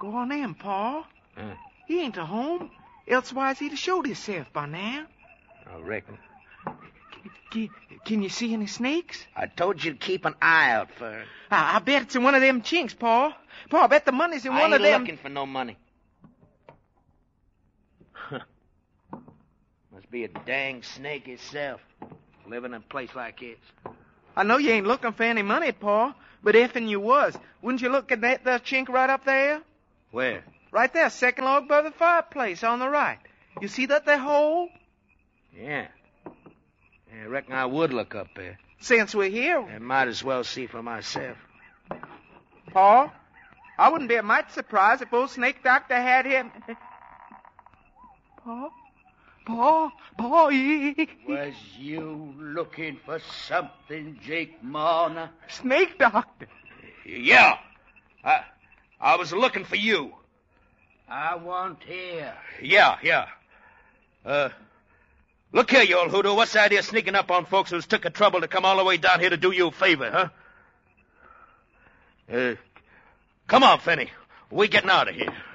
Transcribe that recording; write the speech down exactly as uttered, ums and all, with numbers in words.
Go on in, Pa. Huh? He ain't to home. Elsewise he'd have showed himself by now. I reckon. Can, can you see any snakes? I told you to keep an eye out for it. I, I bet it's in one of them chinks, Pa. Pa, I bet the money's in I one ain't of them... looking for no money. Must be a dang snake itself, living in a place like this. I know you ain't looking for any money, Pa, but if'n you was, wouldn't you look at that there chink right up there? Where? Right there, second log by the fireplace on the right. You see that there hole? Yeah. yeah. I reckon I would look up there. Since we're here... I might as well see for myself. Pa, I wouldn't be a mite surprised if old Snake Doctor had him... Pa? Pa? Pa? Was you looking for something, Jake Marner? Snake Doctor. Yeah. I, I was looking for you. I want here. Yeah, yeah. Uh, look here, you old hoodoo. What's the idea of sneaking up on folks who's took the trouble to come all the way down here to do you a favor, huh? Uh, come on, Fenny. We're getting out of here.